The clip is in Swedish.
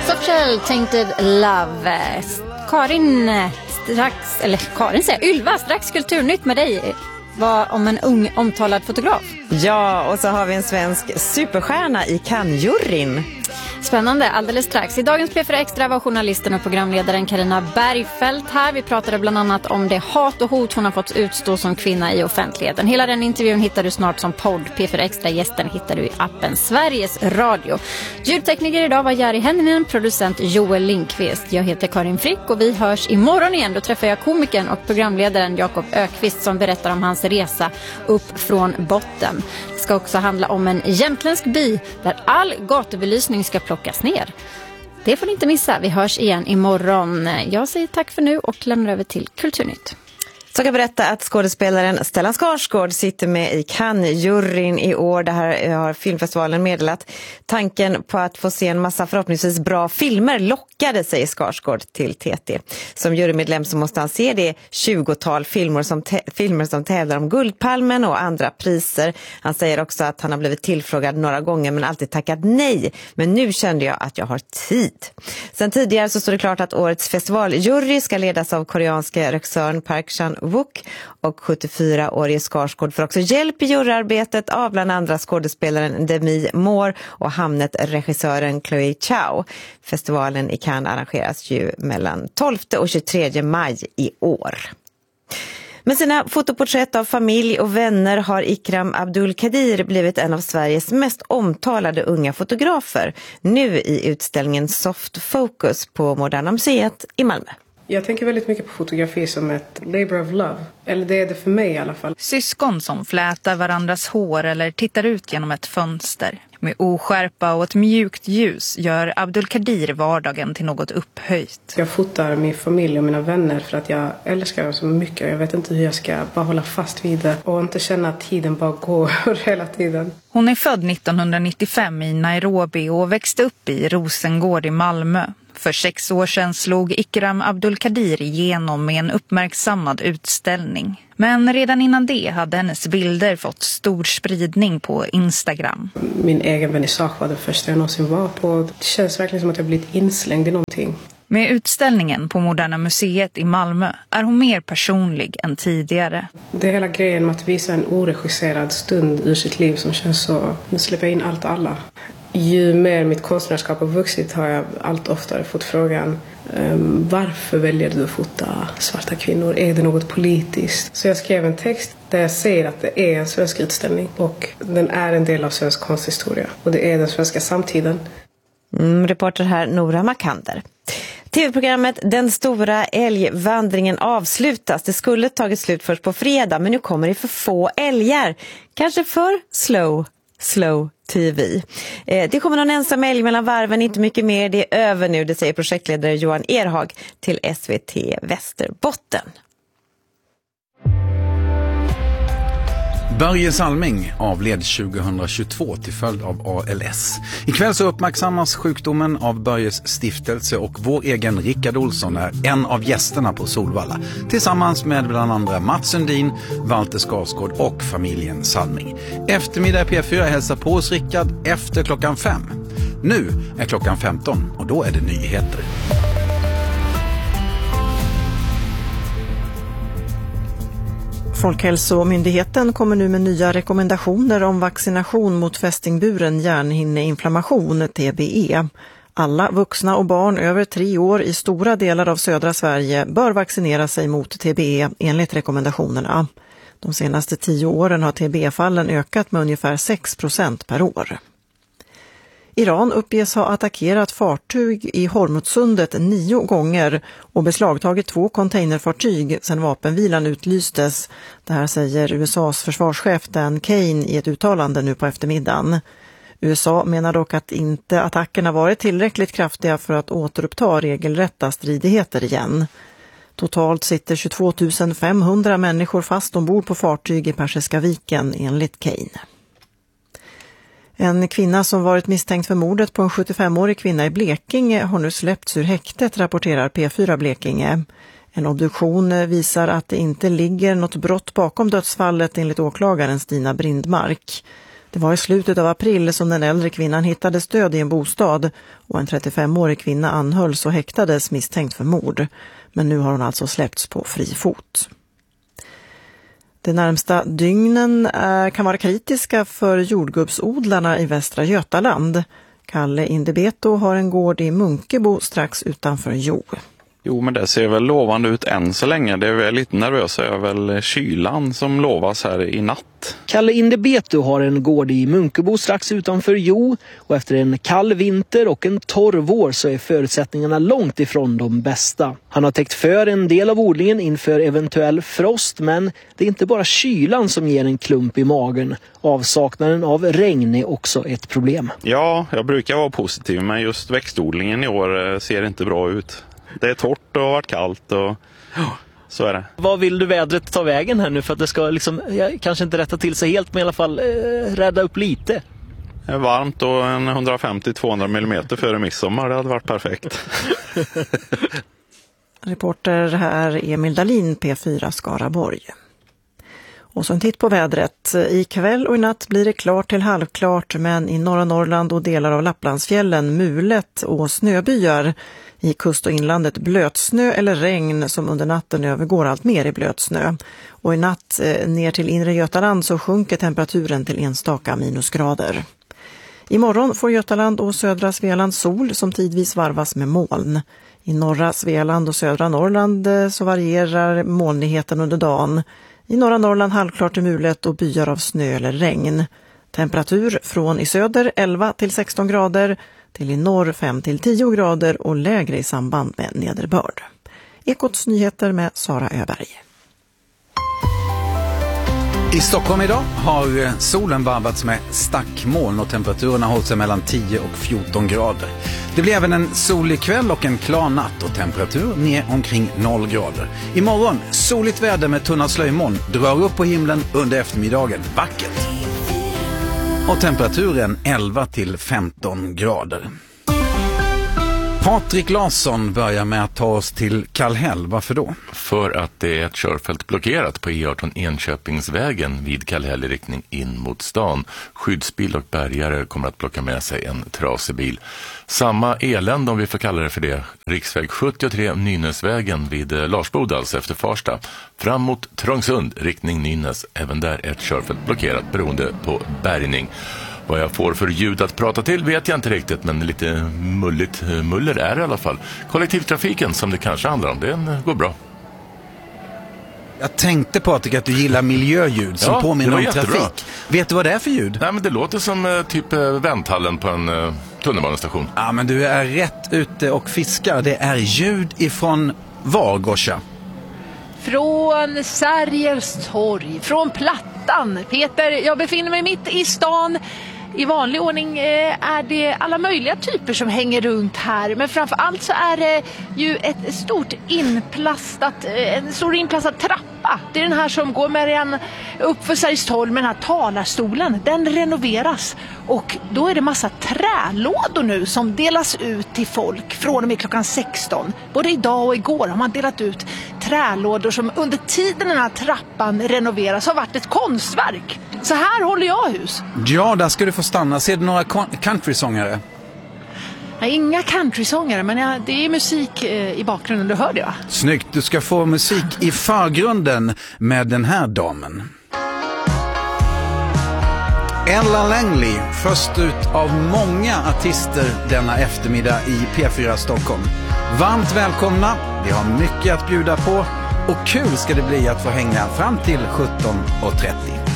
Softshell, Tainted Love. Ylva, strax kulturnytt med dig. Vad om en ung omtalad fotograf? Ja, och så har vi en svensk superstjärna i Cannes-juryn. Spännande, alldeles strax. I dagens P4 Extra var journalisten och programledaren Carina Bergfeldt här. Vi pratade bland annat om det hat och hot hon har fått utstå som kvinna i offentligheten. Hela den intervjun hittar du snart som podd. P4 Extra-gästen hittar du i appen Sveriges Radio. Ljudtekniker idag var Jari Henninen, producent Joel Lindqvist. Jag heter Karin Frick och vi hörs imorgon igen. Då träffar jag komikern och programledaren Jakob Ökvist som berättar om hans resa upp från botten. Det ska också handla om en jämtländsk by där all gatubelysning ska plockas ner. Det får ni inte missa. Vi hörs igen imorgon. Jag säger tack för nu och lämnar över till Kulturnytt. Så kan jag berätta att skådespelaren Stellan Skarsgård sitter med i Cannes-juryn i år. Det här har filmfestivalen meddelat. Tanken på att få se en massa förhoppningsvis bra filmer lockade, säger Skarsgård till TT. Som jurymedlem så måste han se det 20-tal filmer som tävlar om Guldpalmen och andra priser. Han säger också att han har blivit tillfrågad några gånger men alltid tackat nej. Men nu kände jag att jag har tid. Sen tidigare så står det klart att årets festivaljury ska ledas av koreanska regissören Park Chan-wook, och 74-årige Skarsgård får också hjälp i juryarbetet av bland andra skådespelaren Demi Moore och Hamnet-regissören Chloe Chow. Festivalen i Cannes arrangeras ju mellan 12 och 23 maj i år. Med sina fotoporträtt av familj och vänner har Ikram Abdul-Kadir blivit en av Sveriges mest omtalade unga fotografer, nu i utställningen Soft Focus på Moderna Museet i Malmö. Jag tänker väldigt mycket på fotografi som ett labor of love. Eller det är det för mig i alla fall. Syskon som flätar varandras hår eller tittar ut genom ett fönster. Med oskärpa och ett mjukt ljus gör Abdul-Kadir vardagen till något upphöjt. Jag fotar min familj och mina vänner för att jag älskar dem så mycket. Jag vet inte hur jag ska bara hålla fast vid det och inte känna att tiden bara går hela tiden. Hon är född 1995 i Nairobi och växte upp i Rosengård i Malmö. För 6 år sedan slog Ikram Abdul-Kadir igenom med en uppmärksammad utställning. Men redan innan det hade hennes bilder fått stor spridning på Instagram. Min egen vernissage var det första jag någonsin var på. Det känns verkligen som att jag blivit inslängd i någonting. Med utställningen på Moderna Museet i Malmö är hon mer personlig än tidigare. Det är hela grejen med att visa en oregisserad stund ur sitt liv som känns så. Nu släpper jag in allt och alla. Ju mer mitt konstnärskap har vuxit har jag allt oftare fått frågan varför väljer du att fota svarta kvinnor? Är det något politiskt? Så jag skrev en text där jag säger att det är en svensk utställning och den är en del av svensk konsthistoria och det är den svenska samtiden. Reporter här Nora Makander. TV-programmet Den stora älgvandringen avslutas. Det skulle tagit slut först på fredag men nu kommer det för få älgar. Kanske för slow TV. Det kommer någon ensam älg mellan varven, inte mycket mer. Det är över nu, det säger projektledare Johan Erhag till SVT Västerbotten. Börje Salming avled 2022 till följd av ALS. Ikväll så uppmärksammas sjukdomen av Börjes stiftelse och vår egen Rickard Olsson är en av gästerna på Solvalla. Tillsammans med bland andra Mats Sundin, Walter Skarsgård och familjen Salming. Eftermiddag P4 hälsar på hos Rickard efter klockan 5. Nu är klockan 15 och då är det nyheter. Folkhälsomyndigheten kommer nu med nya rekommendationer om vaccination mot fästingburen hjärnhinneinflammation, TBE. Alla vuxna och barn över 3 år i stora delar av södra Sverige bör vaccinera sig mot TBE enligt rekommendationerna. De senaste 10 åren har TBE-fallen ökat med ungefär 6% per år. Iran uppges ha attackerat fartyg i Hormuzsundet 9 gånger och beslagtagit 2 containerfartyg sedan vapenvilan utlystes. Det här säger USAs försvarschef Dan Kane i ett uttalande nu på eftermiddagen. USA menar dock att inte attackerna varit tillräckligt kraftiga för att återuppta regelrätta stridigheter igen. Totalt sitter 22 500 människor fast ombord på fartyg i Persiska viken enligt Kane. En kvinna som varit misstänkt för mordet på en 75-årig kvinna i Blekinge har nu släppts ur häktet, rapporterar P4 Blekinge. En obduktion visar att det inte ligger något brott bakom dödsfallet enligt åklagaren Stina Brindmark. Det var i slutet av april som den äldre kvinnan hittades död i en bostad och en 35-årig kvinna anhölls och häktades misstänkt för mord. Men nu har hon alltså släppts på fri fot. De närmsta dygnen kan vara kritiska för jordgubbsodlarna i Västra Götaland. Kalle Indebeto har en gård i Munkebo strax utanför Jo. Jo, men det ser väl lovande ut än så länge. Det är väl lite nervösa över kylan som lovas här i natt. Kalle Indebeto har en gård i Munkebo strax utanför Jo och efter en kall vinter och en torr vår så är förutsättningarna långt ifrån de bästa. Han har täckt för en del av odlingen inför eventuell frost, men det är inte bara kylan som ger en klump i magen. Avsaknaden av regn är också ett problem. Ja, jag brukar vara positiv, men just växtodlingen i år ser inte bra ut. Det är torrt och har varit kallt och så är det. Vad vill du vädret ta vägen här nu för att det ska kanske inte rätta till sig helt, men i alla fall rädda upp lite? Det är varmt och en 150-200 millimeter före midsommar, det hade varit perfekt. Reporter här Emil Dahlin, P4 Skaraborg. Och så en titt på vädret. I kväll och i natt blir det klart till halvklart, men i norra Norrland och delar av Lapplandsfjällen mulet och snöbyar. I kust- och inlandet blötsnö eller regn som under natten övergår allt mer i blötsnö. Och i natt ner till inre Götaland så sjunker temperaturen till enstaka minusgrader. Imorgon får Götaland och södra Svealand sol som tidvis varvas med moln. I norra Svealand och södra Norrland så varierar molnigheten under dagen. I norra Norrland halvklart till mulet och byar av snö eller regn. Temperatur från i söder 11 till 16 grader till i norr 5 till 10 grader och lägre i samband med nederbörd. Ekots nyheter med Sara Öberg. I Stockholm idag har solen varvats med stackmoln och temperaturerna hållit sig mellan 10 och 14 grader. Det blir även en solig kväll och en klar natt och temperatur ner omkring 0 grader. Imorgon soligt väder med tunna slöjmoln drar upp på himlen under eftermiddagen. Vackert. Och temperaturen 11 till 15 grader. Patrik Larsson börjar med att ta oss till Kallhäll. Varför då? För att det är ett körfält blockerat på E18 Enköpingsvägen vid Kallhäll i riktning in mot stan. Skyddsbil och bärgare kommer att plocka med sig en trasig bil. Samma elände, om vi får kalla det för det, riksväg 73 Nynäsvägen vid Larsboda, alltså efter Farsta. Fram mot Trångsund, riktning Nynäs. Även där är ett körfält blockerat beroende på bärgning. Vad jag får för ljud att prata till vet jag inte riktigt, men lite muller är det i alla fall. Kollektivtrafiken som det kanske handlar om, den går bra. Jag tänkte på att du gillar miljöljud som påminner om trafik. Vet du vad det är för ljud? Nej, men det låter som typ vänthallen på en tunnelbanestation. Ja, men du är rätt ute och fiskar. Det är ljud ifrån var, Gosha? Från Sergels torg, från Plattan. Peter, jag befinner mig mitt i stan. I vanlig ordning är det alla möjliga typer som hänger runt här. Men framförallt så är det ju en stor inplastad trappa. Det är den här som går med upp för Sergels torg med den här talarstolen. Den renoveras. Och då är det massa trälådor nu som delas ut till folk från och med klockan 16. Både idag och igår har man delat ut trälådor som under tiden den här trappan renoveras har varit ett konstverk. Så här håller jag hus. Ja, där ska du få stanna. Ser du några countrysångare? Nej, inga countrysångare, men det är musik i bakgrunden, du hör det, va? Snyggt, du ska få musik i förgrunden med den här damen. Ella Langley, först ut av många artister denna eftermiddag i P4 Stockholm. Varmt välkomna, vi har mycket att bjuda på och kul ska det bli att få hänga fram till 17:30.